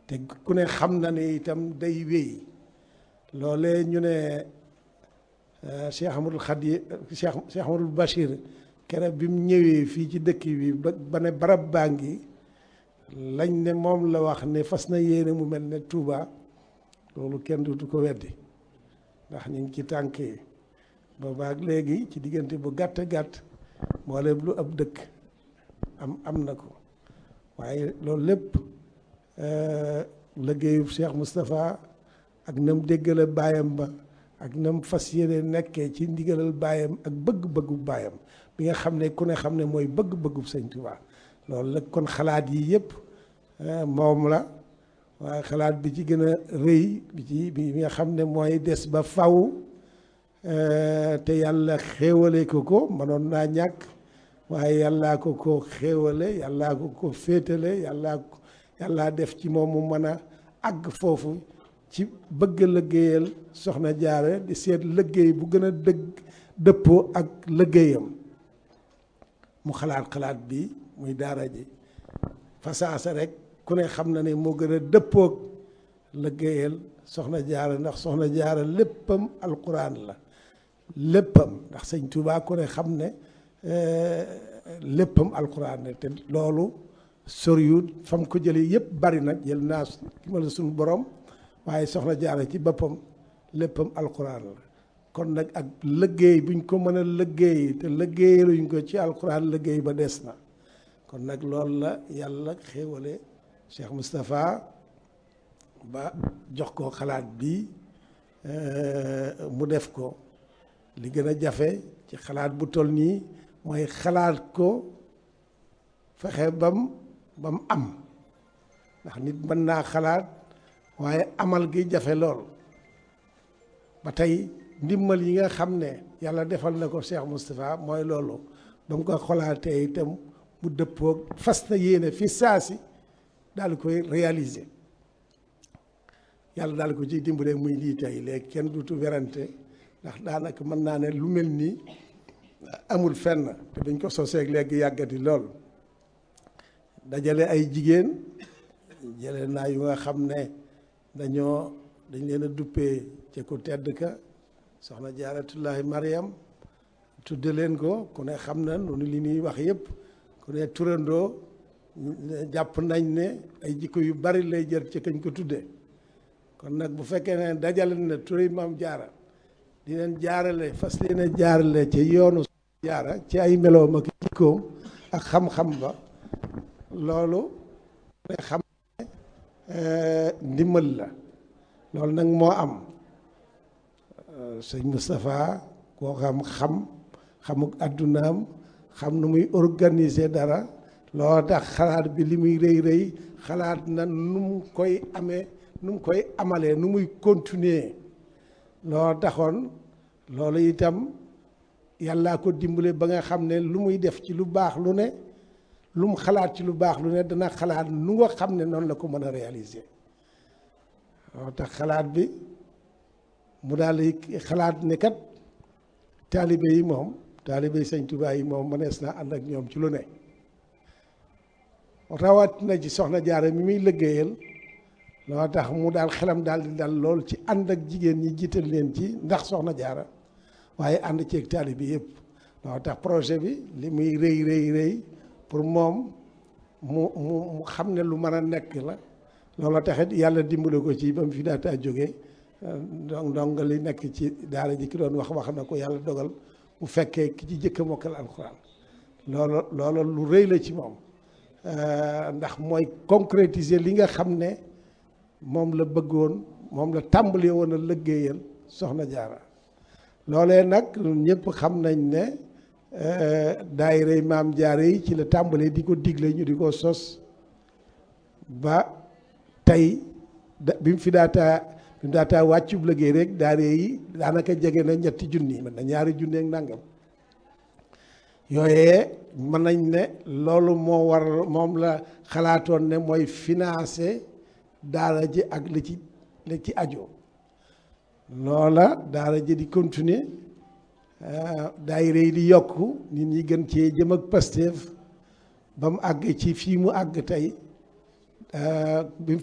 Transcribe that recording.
te ku ne xam na ne itam day wéy loolee ñu ne Cheikh Ahmadul Cheikh Ahmadul Bachir keroog bi mu ñëwee fii ci dëkk bi ba ne barab baa ngi lañ ne moom la wax ne fas na yéene mu mel ne Touba loolu kenn du ko weddi ndax ñu ngi ci tànk yi boobaak léegi ci diggante bu gàtt gàtt mboolem lu ab dëkk am na ko waaye loolu lépp liggéeyub Cheikh Moustapha ak nam déggale baayam ba ak nam fas yéene nekkee ci ndigalal baayam ak bëgg-bëggu baayam bi nga xam ne ku ne xam ne mooy bëgg-bëggub Sëñ Touba loolu la kon xalaat yi yëpp moom la waaye xalaat bi ci gën a rëy bi nga xam ne mooy des ba faw te yàlla xéewale ko mënoon naa ñàkk waaye yàllaa ko xéewale yàllaa ko féetale yàllaa def ci moom mu mën a àgg foofu ci bëgg liggéeyal soxna Jaara di seet liggéey bu gën a dëppoo ak liggéeyam mu xalaat bi muy daara ji fasaasa rek ku ne xam na ne moo gën a dëppoog liggéeyal soxna Jaara ndax soxna Jaara léppam alquran la léppam ndax Sëñ Tuubaa ku ne xam ne léppam alquran la te loolu soriwut fam ko jëlee yëpp bari nag jël naa ki ma la suñu borom waaye soxna Jaara ci boppam léppam alquran la kon nag ak liggéey buñ ko mën a liggéey te liggéeyaluñ ko ci alquran liggéey ba des na kon nag loolu la yàlla xéewale Cheikh Moustapha ba jox ko xalaat bi mu def ko li gën a jafe ci xalaat bu toll nii mooy xalaat ko fexe bam am ndax nit mën naa xalaat waaye amal gi jafe lool ba tey ndimbal yi nga xam ne yàlla defal na ko Cheikh Moustapha mooy loolu ba mu ko xolaatee itam mu dëppoog fas na yéene fi saasi daal koy réaliser yàlla daal ko ciy dimbale muy lii tey léegi kenn dutu werante ndax daanaka mën naa ne lu mel nii amul fenn te dañ ko soseeg léegi yàggati lool dajale ay jigéen jële naa yu nga xam ne dañ leen a duppee ci ku tedd ka soxna Jaaratullaahi Mariam tudde leen ko ku ne xam na noonu li ñuy wax yëpp ku ne turandoo jàpp nañ ne ay jikko yu bari lay jël ci kañ ko tudde kon nag bu fekkee ne dajale na turi Maam Jaara di leen jaarale fas leen a jaarale ci yoonu Jaara ci ay meloom ak jikkoom ak xam-xam ba loolu ne xam ne ndimbal la loolu nag moo am sëñ Moustapha koo xamuk addunaam xam nu muy organiser dara loo tax xalaat bi li muy rëy xalaat na nu mu koy amee nu mu koy amalee nu muy continuer loo taxoon loolu itam yàllaa ko dimbale ba nga xam ne lu muy def ci lu baax lu ne lu mu xalaat ci lu baax lu ne dana xalaat nu nga xam ne noonu la ko mën a réaliser loo tax xalaat bi mu daal di xalaat ne kat taalibe yi moom taalibe yi Sëñ Tuubaa yi moom mënees naa ànd ak ñoom ci lu ne rawat na ci soxna Jaara mi muy liggéeyal loo tax mu daal xelam daal di dal lool ci ànd ak jigéen ñi jiital leen ci ndax soxna Jaara waaye ànd ceeg taalibe yëpp loo tax projet bi li muy rëy pour moom mu xam ne lu mën a nekk la loolu taxit yàlla dimbale ko ci ba mu fi daataa jógee donc li nekk ci daara ji ki doon wax na ko yàlla dogal mu fekkee ki ci jëkk a mokkal alxuraan loolu lu rëy la ci moom ndax mooy concrétiser li nga xam ne moom la bëggoon moom la tàmbali woon a liggéeyal soxna Jaara loolee nag ñëpp xam nañ ne daayira Maam Jaara yi ci la tàmbalee di ko digle ñu di ko sos ba tey bi mu fi daataa wàccub liggéey rek daara yi daanaka jege na 3 junni mën na 2 junni ak nangam yooyee mën nañ ne loolu moo war moom la xalaatoon ne mooy financer daara ji ak li ci aju loola daara ji di continuer daayira yi di yokk nit ñi gën cee jëm ak Pastef ba mu àgg ci fii mu àgg tey